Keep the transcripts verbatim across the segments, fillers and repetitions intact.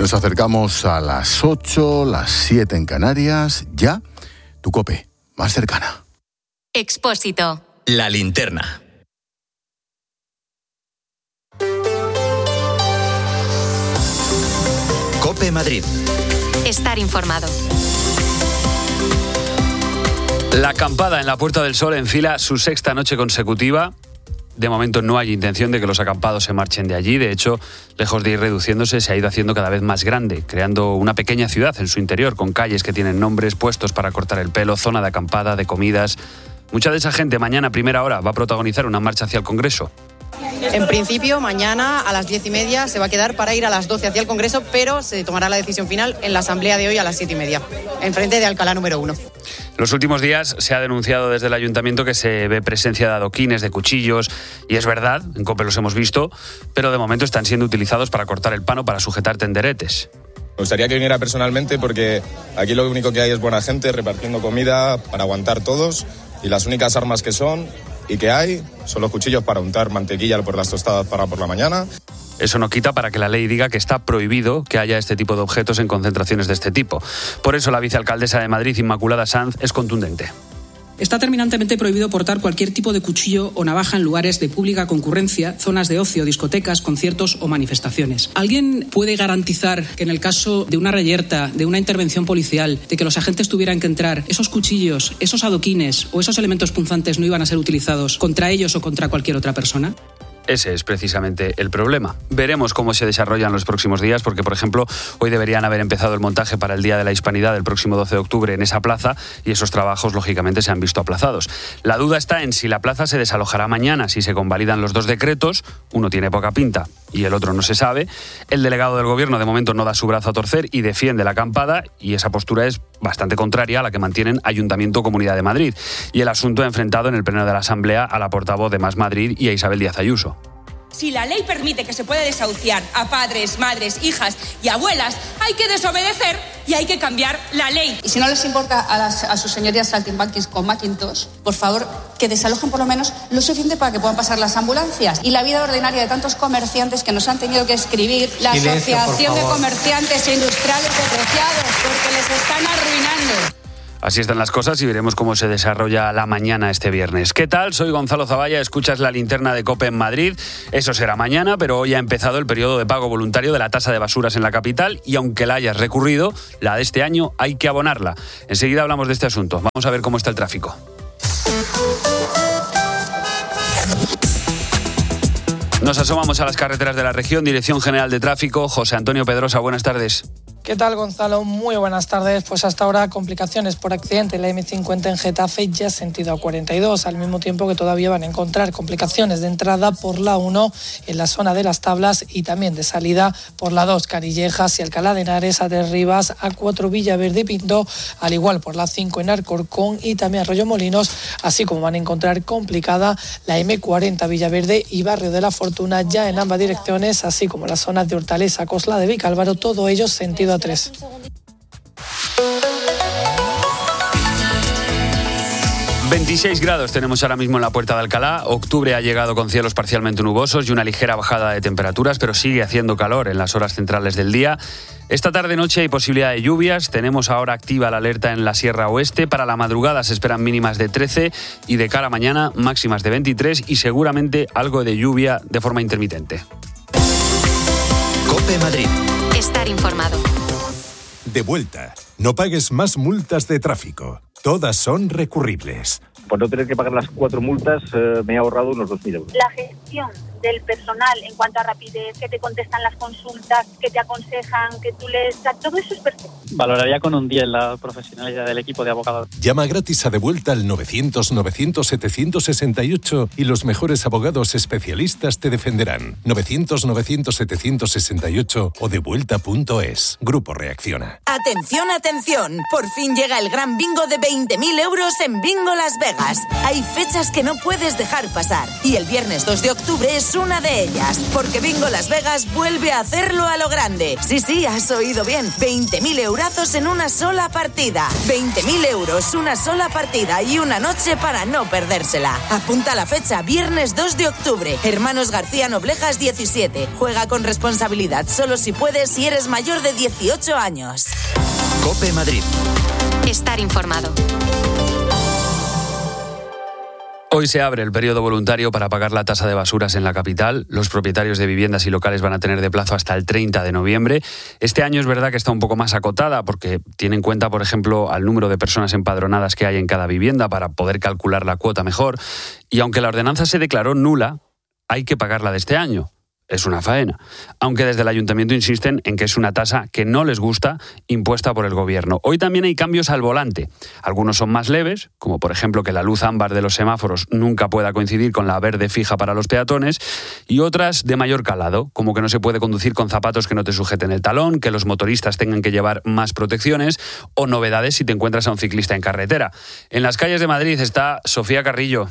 Nos acercamos a las ocho, las siete en Canarias. Ya, tu COPE, más cercana. Expósito. La linterna. COPE Madrid. Estar informado. La acampada en la Puerta del Sol enfila su sexta noche consecutiva. De momento no hay intención de que los acampados se marchen de allí. De hecho, lejos de ir reduciéndose, se ha ido haciendo cada vez más grande, creando una pequeña ciudad en su interior, con calles que tienen nombres, puestos para cortar el pelo, zona de acampada, de comidas. Mucha de esa gente mañana a primera hora va a protagonizar una marcha hacia el Congreso. En principio, mañana a las diez y media se va a quedar para ir a las doce hacia el Congreso, pero se tomará la decisión final en la asamblea de hoy a las siete y media, enfrente de Alcalá número uno. Los últimos días se ha denunciado desde el ayuntamiento que se ve presencia de adoquines, de cuchillos, y es verdad, en COPE los hemos visto, pero de momento están siendo utilizados para cortar el pan o para sujetar tenderetes. Me gustaría que viniera personalmente porque aquí lo único que hay es buena gente repartiendo comida para aguantar todos y las únicas armas que son y que hay son los cuchillos para untar mantequilla por las tostadas para por la mañana. Eso no quita para que la ley diga que está prohibido que haya este tipo de objetos en concentraciones de este tipo. Por eso la vicealcaldesa de Madrid, Inmaculada Sanz, es contundente. Está terminantemente prohibido portar cualquier tipo de cuchillo o navaja en lugares de pública concurrencia, zonas de ocio, discotecas, conciertos o manifestaciones. ¿Alguien puede garantizar que en el caso de una reyerta, de una intervención policial, de que los agentes tuvieran que entrar, esos cuchillos, esos adoquines o esos elementos punzantes no iban a ser utilizados contra ellos o contra cualquier otra persona? Ese es precisamente el problema. Veremos cómo se desarrollan los próximos días, porque, por ejemplo, hoy deberían haber empezado el montaje para el Día de la Hispanidad el próximo doce de octubre en esa plaza y esos trabajos, lógicamente, se han visto aplazados. La duda está en si la plaza se desalojará mañana, si se convalidan los dos decretos. Uno tiene poca pinta y el otro no se sabe. El delegado del Gobierno, de momento, no da su brazo a torcer y defiende la acampada, y esa postura es bastante contraria a la que mantienen Ayuntamiento o Comunidad de Madrid. Y el asunto ha enfrentado en el pleno de la Asamblea a la portavoz de Más Madrid y a Isabel Díaz Ayuso. Si la ley permite que se pueda desahuciar a padres, madres, hijas y abuelas, hay que desobedecer y hay que cambiar la ley. Y si no les importa a, las, a sus señorías saltimbanquis con Macintosh, por favor, que desalojen por lo menos lo suficiente para que puedan pasar las ambulancias. Y la vida ordinaria de tantos comerciantes que nos han tenido que escribir la Silencio, Asociación de Comerciantes e Industriales Depreciados, porque les están arruinando. Así están las cosas y veremos cómo se desarrolla la mañana este viernes. ¿Qué tal? Soy Gonzalo Zavalla, escuchas la linterna de COPE en Madrid. Eso será mañana, pero hoy ha empezado el periodo de pago voluntario de la tasa de basuras en la capital y aunque la hayas recurrido, la de este año hay que abonarla. Enseguida hablamos de este asunto. Vamos a ver cómo está el tráfico. Nos asomamos a las carreteras de la región. Dirección General de Tráfico, José Antonio Pedrosa, buenas tardes. ¿Qué tal, Gonzalo? Muy buenas tardes. Pues hasta ahora complicaciones por accidente en la eme cincuenta en Getafe, ya sentido A cuarenta y dos, al mismo tiempo que todavía van a encontrar complicaciones de entrada por la uno en la zona de Las Tablas y también de salida por la dos, Canillejas y Alcalá de Henares, A tres Rivas, A cuatro Villaverde y Pinto, al igual por la cinco en Alcorcón y también Arroyomolinos, así como van a encontrar complicada la eme cuarenta Villaverde y Barrio de la Fortuna, ya en ambas direcciones, así como las zonas de Hortaleza, Cosla de Vicálvaro, todo ello sentido tres. veintiséis grados tenemos ahora mismo en la Puerta de Alcalá. Octubre ha llegado con cielos parcialmente nubosos y una ligera bajada de temperaturas, pero sigue haciendo calor en las horas centrales del día. Esta tarde-noche hay posibilidad de lluvias. Tenemos ahora activa la alerta en la Sierra Oeste. Para la madrugada se esperan mínimas de trece y de cara a mañana máximas de veintitrés y seguramente algo de lluvia de forma intermitente. COPE Madrid. Estar informado. De vuelta. No pagues más multas de tráfico. Todas son recurribles. Por no tener que pagar las cuatro multas, eh, me he ahorrado unos dos mil euros. La gestión del personal en cuanto a rapidez, que te contestan las consultas, que te aconsejan, que tú les... Todo eso es perfecto. Valoraría con un diez la profesionalidad del equipo de abogados. Llama gratis a Devuelta al novecientos novecientos setecientos sesenta y ocho y los mejores abogados especialistas te defenderán. novecientos novecientos setecientos sesenta y ocho o devuelta punto es. Grupo Reacciona. Atención, atención. Por fin llega el gran bingo de veinte mil euros en Bingo Las Vegas. Hay fechas que no puedes dejar pasar y el viernes dos de octubre es una de ellas, porque Bingo Las Vegas vuelve a hacerlo a lo grande. Sí, sí, has oído bien, veinte mil eurazos en una sola partida. veinte mil euros, una sola partida y una noche para no perdérsela. Apunta la fecha, viernes dos de octubre. Hermanos García Noblejas diecisiete. Juega con responsabilidad, solo si puedes si eres mayor de dieciocho años. COPE Madrid. Estar informado. Hoy se abre el periodo voluntario para pagar la tasa de basuras en la capital. Los propietarios de viviendas y locales van a tener de plazo hasta el treinta de noviembre. Este año es verdad que está un poco más acotada porque tiene en cuenta, por ejemplo, al número de personas empadronadas que hay en cada vivienda para poder calcular la cuota mejor. Y aunque la ordenanza se declaró nula, hay que pagarla de este año. Es una faena. Aunque desde el ayuntamiento insisten en que es una tasa que no les gusta, impuesta por el gobierno. Hoy también hay cambios al volante. Algunos son más leves, como por ejemplo que la luz ámbar de los semáforos nunca pueda coincidir con la verde fija para los peatones, y otras de mayor calado, como que no se puede conducir con zapatos que no te sujeten el talón, que los motoristas tengan que llevar más protecciones, o novedades si te encuentras a un ciclista en carretera. En las calles de Madrid está Sofía Carrillo.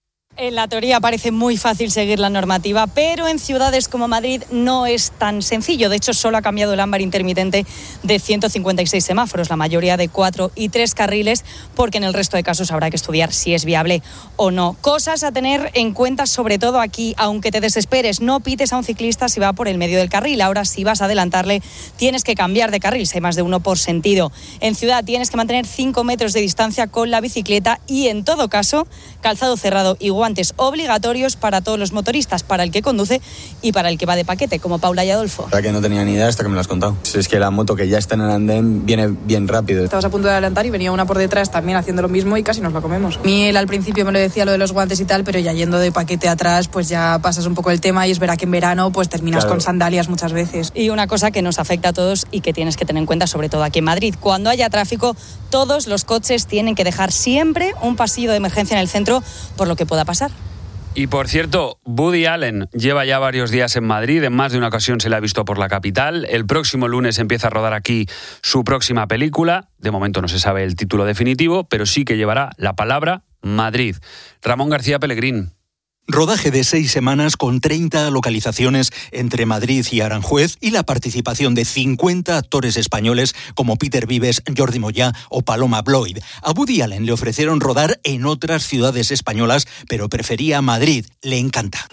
En la teoría parece muy fácil seguir la normativa, pero en ciudades como Madrid no es tan sencillo. De hecho, solo ha cambiado el ámbar intermitente de ciento cincuenta y seis semáforos, la mayoría de cuatro y tres carriles, porque en el resto de casos habrá que estudiar si es viable o no. Cosas a tener en cuenta, sobre todo aquí, aunque te desesperes, no pites a un ciclista si va por el medio del carril. Ahora, si vas a adelantarle, tienes que cambiar de carril, si hay más de uno por sentido. En ciudad tienes que mantener cinco metros de distancia con la bicicleta y, en todo caso, calzado cerrado y guantes obligatorios para todos los motoristas, para el que conduce y para el que va de paquete, como Paula y Adolfo. La que no tenía ni idea hasta que me lo has contado. Es que la moto que ya está en el andén viene bien rápido. Estabas a punto de adelantar y venía una por detrás también haciendo lo mismo y casi nos la comemos. A mí él al principio me lo decía lo de los guantes y tal, pero ya yendo de paquete atrás pues ya pasas un poco el tema y es verdad que en verano pues terminas claro. con sandalias muchas veces. Y una cosa que nos afecta a todos y que tienes que tener en cuenta, sobre todo aquí en Madrid, cuando haya tráfico, todos los coches tienen que dejar siempre un pasillo de emergencia en el centro por lo que pueda pasar. Y por cierto, Woody Allen lleva ya varios días en Madrid, en más de una ocasión se le ha visto por la capital. El próximo lunes empieza a rodar aquí su próxima película. De momento no se sabe el título definitivo, pero sí que llevará la palabra Madrid. Ramón García Pellegrín. Rodaje de seis semanas con treinta localizaciones entre Madrid y Aranjuez y la participación de cincuenta actores españoles como Peter Vives, Jordi Moya o Paloma Bloyd. A Woody Allen le ofrecieron rodar en otras ciudades españolas, pero prefería Madrid. Le encanta.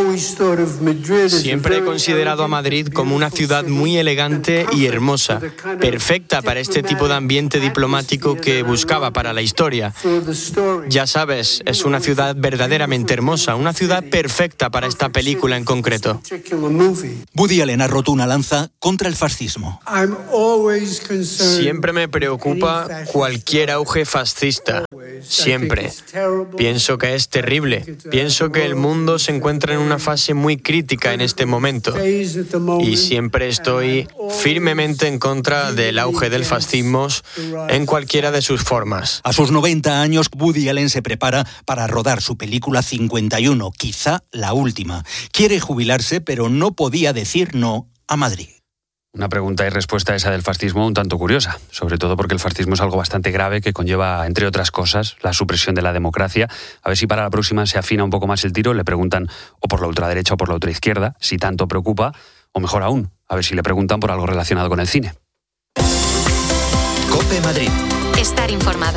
Siempre he considerado a Madrid como una ciudad muy elegante y hermosa, perfecta para este tipo de ambiente diplomático que buscaba para la historia. Ya sabes, es una ciudad verdaderamente hermosa, una ciudad perfecta para esta película en concreto. Woody Allen ha roto una lanza contra el fascismo. Siempre me preocupa cualquier auge fascista. Siempre. Pienso que es terrible. Pienso que el mundo se encuentra en una fase muy crítica en este momento. Y siempre estoy firmemente en contra del auge del fascismo en cualquiera de sus formas. A sus noventa años, Woody Allen se prepara para rodar su película cincuenta y uno, quizá la última. Quiere jubilarse, pero no podía decir no a Madrid. Una pregunta y respuesta esa del fascismo un tanto curiosa, sobre todo porque el fascismo es algo bastante grave que conlleva, entre otras cosas, la supresión de la democracia. A ver si para la próxima se afina un poco más el tiro, le preguntan o por la ultraderecha o por la ultraizquierda, si tanto preocupa, o mejor aún, a ver si le preguntan por algo relacionado con el cine. COPE Madrid. Estar informado.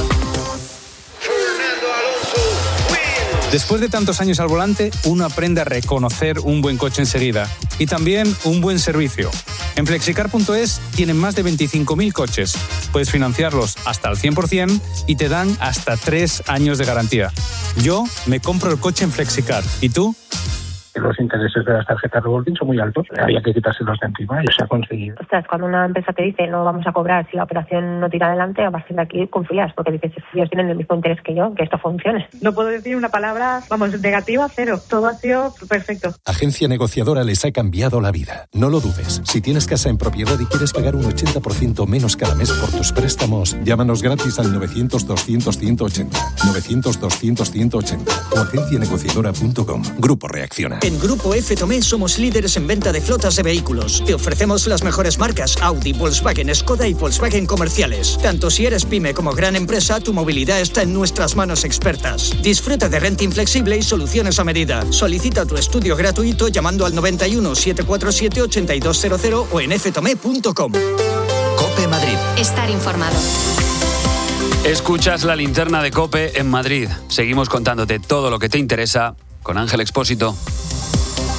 Después de tantos años al volante, uno aprende a reconocer un buen coche enseguida y también un buen servicio. En flexicar punto es tienen más de veinticinco mil coches. Puedes financiarlos hasta al cien por ciento y te dan hasta tres años de garantía. Yo me compro el coche en Flexicar. ¿Y tú? Los intereses de las tarjetas revolving son muy altos, había que quitárselos de encima y se ha conseguido. Ostras, cuando una empresa te dice no vamos a cobrar si la operación no tira adelante, a partir de aquí confías, porque dices, ellos tienen el mismo interés que yo, que esto funcione. No puedo decir una palabra, vamos, negativa, cero. Todo ha sido perfecto. Agencia Negociadora les ha cambiado la vida. No lo dudes. Si tienes casa en propiedad y quieres pagar un ochenta por ciento menos cada mes por tus préstamos, llámanos gratis al novecientos, doscientos, ciento ochenta. novecientos, doscientos, ciento ochenta o agencia negociadora punto com. Grupo Reacciona. En Grupo F Tomé somos líderes en venta de flotas de vehículos. Te ofrecemos las mejores marcas Audi, Volkswagen, Skoda y Volkswagen comerciales. Tanto si eres pyme como gran empresa, tu movilidad está en nuestras manos expertas. Disfruta de renting flexible y soluciones a medida. Solicita tu estudio gratuito llamando al noventa y uno, setecientos cuarenta y siete, ochenta y dos cero cero o en f tomé punto com. COPE Madrid. Estar informado. Escuchas la linterna de COPE en Madrid. Seguimos contándote todo lo que te interesa con Ángel Expósito.